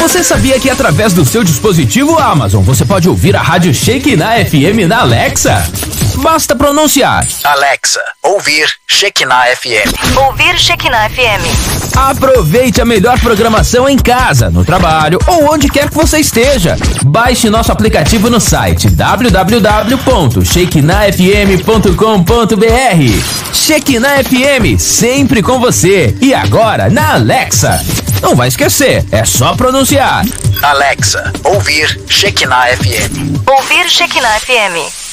Você sabia que através do seu dispositivo Amazon você pode ouvir a rádio Shekinah FM na Alexa? Basta pronunciar: Alexa, ouvir Shekinah FM. Ouvir Shekinah FM. Aproveite a melhor programação em casa, no trabalho ou onde quer que você esteja. Baixe nosso aplicativo no site www.shekinahfm.com.br. Shekinah FM, sempre com você. E agora na Alexa. Não vai esquecer, é só pronunciar: Alexa, ouvir Shekinah FM. Ouvir Shekinah FM.